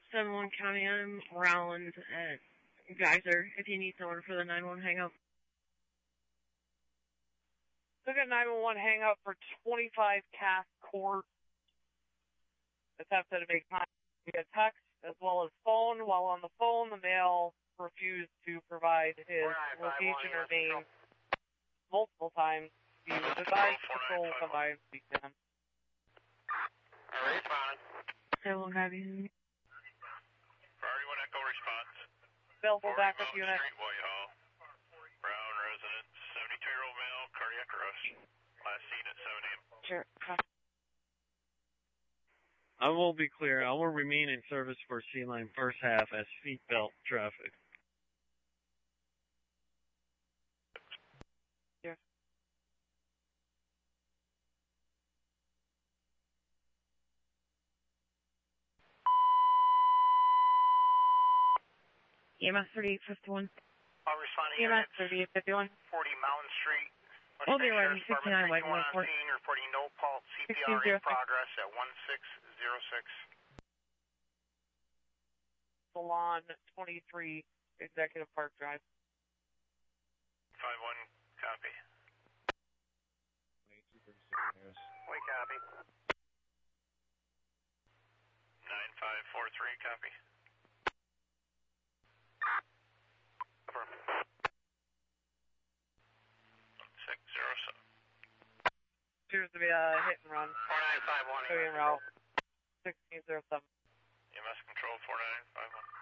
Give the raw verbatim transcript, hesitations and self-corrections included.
seven one County, I'm Rollins at Geyser, if you need someone for the nine one hang up. Look at nine one one hang up for twenty-five Cass Court. Attempted to make contact via text as well as phone. While on the phone, the male refused to provide his location or name multiple times. He was advised to patrol come by and speak to him. Alright, responding. seven one Copy. Priority one Echo response. Available backup unit. Street, Whitehall. Brown resident, seventy-two-year-old male, cardiac arrest. Last seen at seven a.m. Sure. I will be clear, I will remain in service for C-Line first half as seatbelt traffic. Yes. E M S thirty-eight fifty-one. I'll respond to E M S thirty-eight fifty-one. forty Mountain Street. Oh, they're right, fifty-nine White on Court. scene, reporting no pulse, C P R in progress at one six zero six. Salon twenty-three, Executive Park Drive. five one, copy. Wait, copy. nine five four three, copy. Affirm. six zero seven. Appears to be a hit and run. four nine five one. Clearing route sixteen zero seven. E M S control four nine five one.